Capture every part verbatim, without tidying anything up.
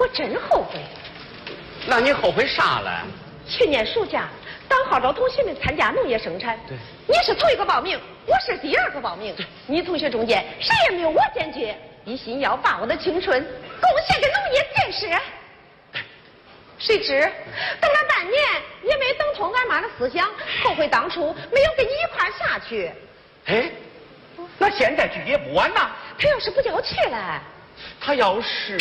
真后悔。 那你后悔啥了？ 去年暑假，党号召同学们参加农业生产， 对， 你是头一个报名，我是第二个报名。你同学中间谁也没有我坚决，一心要把我的青春贡献给农业建设。谁知等了半年，也没等通俺妈的思想，后悔当初没有跟你一块儿下去。 哎，那现在去也不晚呐。 他要是不叫我去了， 他要是，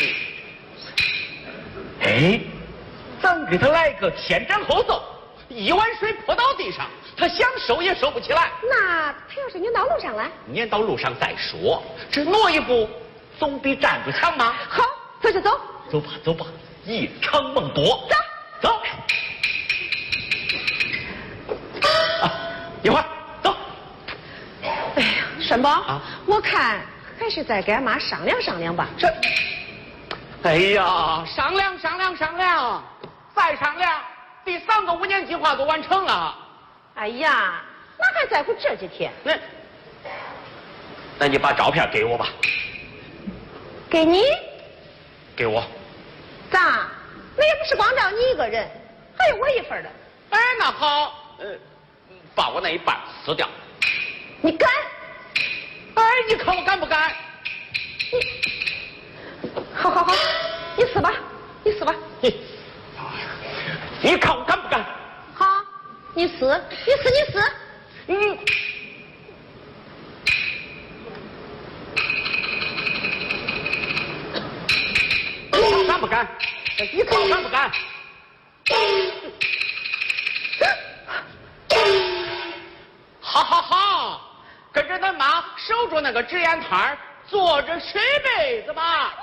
哎，咱给他来个前斩后奏，一碗水泼到地上，他想收也收不起来。 那他要是撵到路上来， 撵到路上再说，这挪一步总比站住强吗？ 好，走就走。 走吧，走吧，夜长梦多。 走， 走。啊，一会儿走。 哎呀，栓宝啊， 我看还是再跟俺妈商量商量吧。 这，哎呀，商量商量商量，再商量，第三个五年计划都完成了。 哎呀，哪还在乎这几天？ 那，那你把照片给我吧。 给你？ 给我。 咋？那也不是光照你一个人，还有我一份的。 哎，那好，呃，把我那一半撕掉。 你敢？ 哎，你看我敢不敢？ 你，好好好，你撕吧，你撕吧。 你，你看我敢不敢？ 好，你撕，你撕，你撕。 嗯。你看我敢不敢？你看我敢不敢？好好好，跟着咱妈守住那个纸烟摊儿，坐着水杯子吧。